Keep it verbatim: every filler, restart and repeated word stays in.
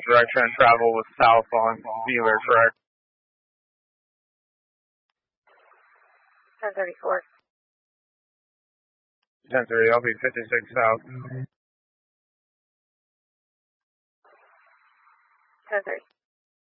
direction of travel was south on Wheeler, correct? ten thirty-four. ten thirty, I'll be fifty-six south. ten thirty.